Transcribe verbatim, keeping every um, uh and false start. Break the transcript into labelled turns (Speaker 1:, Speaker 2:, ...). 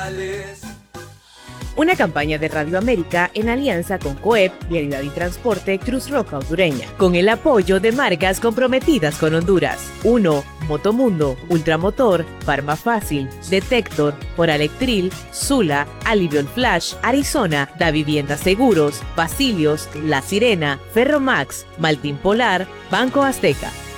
Speaker 1: Rosales.
Speaker 2: Una campaña de Radio América en alianza con COEP, Vialidad y Transporte Cruz Roja Hondureña, con el apoyo de marcas comprometidas con Honduras. uno. Motomundo, Ultramotor, Farma Fácil, Detector, Oralectril, Zula, Alivion Flash, Arizona, Da Vivienda Seguros, Basilios, La Sirena, Ferromax, Maltín Polar, Banco Azteca.